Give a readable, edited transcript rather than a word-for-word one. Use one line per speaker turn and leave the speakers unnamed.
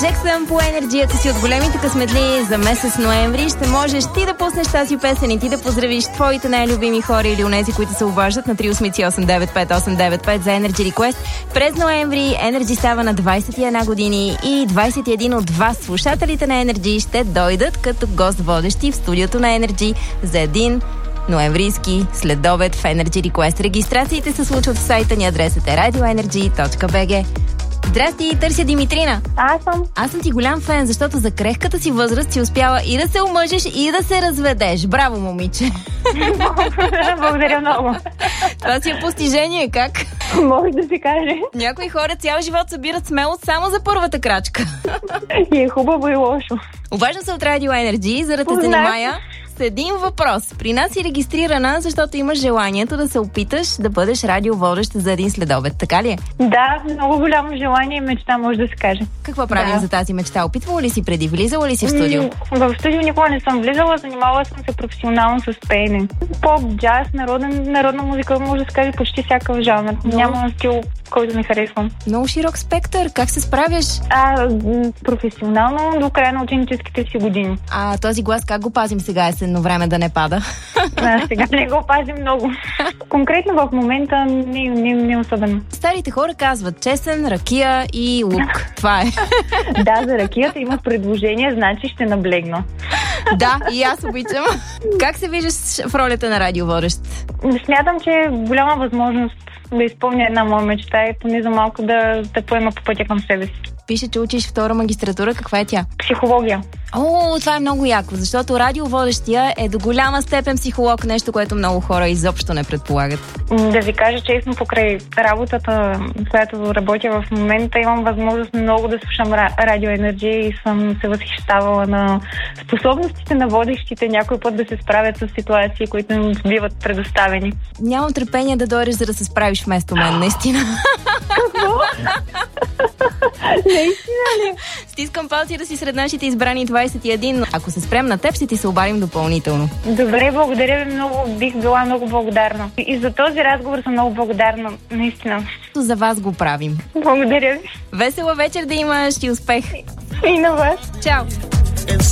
Джексън по Energy. Ако си от големите късметли за месец ноември, ще можеш ти да пуснеш тази песен и ти да поздравиш твоите най-любими хора или онези, които се обаждат на 388-95895 за Energy Request. През ноември Energy става на 21 години и 21 от вас, слушателите на Energy, ще дойдат като гост-водещи в студиото на Energy за един ноемврийски следобед в Energy Request. Регистрациите се случват в сайта ни, адресът е radioenergy.bg. Здрасти, търся Димитрина. Аз съм ти голям фен, защото за крехката си възраст си успяла и да се омъжеш, и да се разведеш. Браво, момиче!
Благодаря много.
Това си е постижение, как?
Може да се каже.
Някои хора цял живот събират смелост само за първата крачка.
И е хубаво и лошо.
Обаждам се от Radio Energy, за да те занимая с един въпрос. При нас си регистрирана, защото имаш желанието да се опиташ да бъдеш радиоводещ за един следобед. Така ли е?
Да, много голямо желание и мечта, може да се каже.
Какво правим за тази мечта? Опитвала ли си преди? Влизала ли си в студио?
В студио никога не съм влизала, занимавала съм се професионално с пеене. Поп, джаз, народна музика, може да се каже почти всякакъв жанр. Няма стил, който не харесвам.
Много широк спектър. Как се справяш?
Професионално до края на ученическите си години.
Този глас как го пазим сега есенно време да не пада?
Сега не го пазим много. Конкретно в момента не особено.
Старите хора казват чесън, ракия и лук. Това е.
Да, за ракията има предложение, значи ще наблегна.
Да, и аз обичам. Как се виждаш в ролята на радиоводещ?
Смятам, че е голяма възможност да изпълня една моя мечта и поне за малко да поема по пътя към себе си.
Пише, че учиш втора магистратура. Каква е тя?
Психология.
Това е много яко, защото радиоводещия е до голяма степен психолог, нещо, което много хора изобщо не предполагат. Да
ви кажа честно, покрай работата, която работя в момента, имам възможност много да слушам Радио Energy и съм се възхищавала на способностите на водещите някой път да се справят с ситуации, които им биват предоставени.
Нямам търпение да дойдеш, за да се справиш вместо мен, наистина.
Какво? Наистина ли?
Стискам палци да си сред нашите избрани 21. Ако се спрем на теб, ще ти се обадим допълнително.
Добре, благодаря ви много. Бих била много благодарна. И за този разговор съм много благодарна. Наистина.
За вас го правим.
Благодаря ви.
Весела вечер да имаш и успех.
И на вас.
Чао.